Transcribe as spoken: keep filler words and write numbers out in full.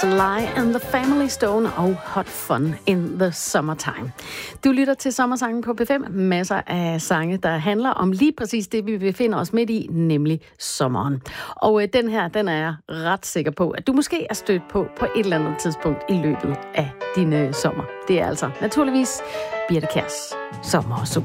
Sly and the Family Stone og Hot Fun in the Summertime. Du lytter til Sommersangen på P fem. Masser af sange, der handler om lige præcis det, vi befinder os midt i, nemlig sommeren. Og øh, den her, den er jeg ret sikker på, at du måske er stødt på på et eller andet tidspunkt i løbet af din øh, sommer. Det er altså naturligvis Birthe Kjærs Sommer og Sol.